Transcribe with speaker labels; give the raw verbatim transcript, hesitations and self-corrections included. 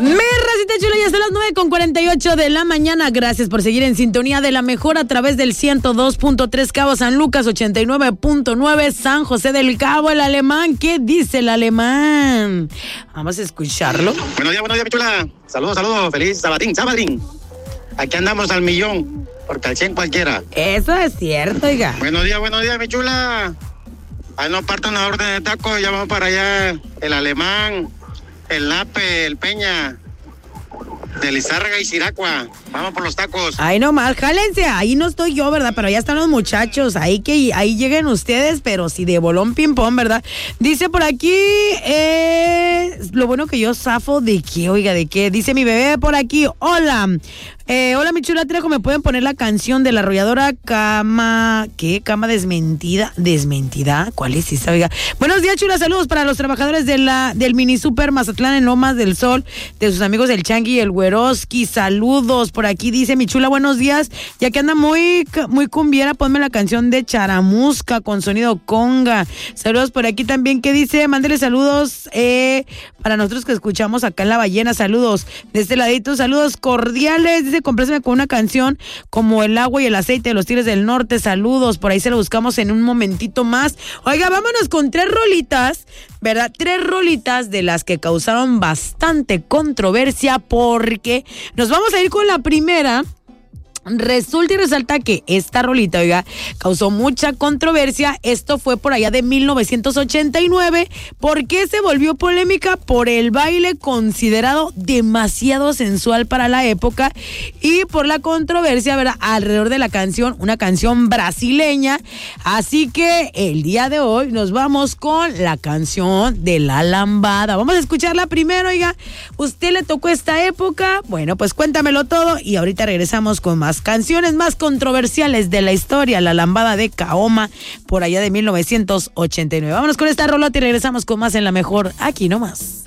Speaker 1: Mi racita chula, ya son las nueve con cuarenta y ocho de la mañana. Gracias por seguir en sintonía de la mejor a través del ciento dos punto tres Cabo San Lucas, ochenta y nueve punto nueve San José del Cabo. El alemán, ¿qué dice el alemán? Vamos a escucharlo.
Speaker 2: Buenos días, buenos días, mi chula. Saludos, saludos. Feliz sabatín, sabatín. Aquí andamos al millón, porque al cien cualquiera.
Speaker 1: Eso es cierto, oiga.
Speaker 2: Buenos días, buenos días, mi chula. Ahí nos partan la orden de tacos, ya vamos para allá. El alemán, el Lape, el Peña, de Lizárraga y Siracua. Vamos por los tacos.
Speaker 1: Ahí nomás, jálense, ahí no estoy yo, ¿verdad? Pero ya están los muchachos, ahí que ahí lleguen ustedes, pero si de bolón ping-pong, ¿verdad? Dice por aquí, eh, lo bueno que yo zafo de qué, oiga, de qué. Dice mi bebé por aquí, hola. Eh, hola, mi chula Trejo, ¿me pueden poner la canción de la arrolladora Cama? ¿Qué? ¿Cama desmentida? ¿Desmentida? ¿Cuál es esa, oiga? Buenos días, chula, saludos para los trabajadores de la, del mini super Mazatlán en Lomas del Sol, de sus amigos del Changi y el Güeroski, saludos. Por aquí dice mi chula, buenos días, ya que anda muy, muy cumbiera, ponme la canción de Charamusca con sonido conga. Saludos por aquí también, ¿qué dice? Mándele saludos eh, para nosotros que escuchamos acá en La Ballena, saludos. De este ladito, saludos cordiales, dice, compláceme con una canción como El agua y el aceite de los Tigres del Norte, saludos, por ahí se lo buscamos en un momentito más. Oiga, vámonos con tres rolitas, ¿verdad? Tres rolitas de las que causaron bastante controversia, porque nos vamos a ir con la primera. Resulta y resalta que esta rolita, oiga, causó mucha controversia. Esto fue por allá de mil novecientos ochenta y nueve. ¿Por qué se volvió polémica? Por el baile considerado demasiado sensual para la época y por la controversia, ¿verdad?, alrededor de la canción, una canción brasileña. Así que el día de hoy nos vamos con la canción de La Lambada. Vamos a escucharla primero, oiga. ¿Usted le tocó esta época? Bueno, pues cuéntamelo todo y ahorita regresamos con más canciones más controversiales de la historia. La Lambada de Kaoma, por allá de mil novecientos ochenta y nueve. Vámonos con esta rolota y regresamos con más en La Mejor, aquí nomás.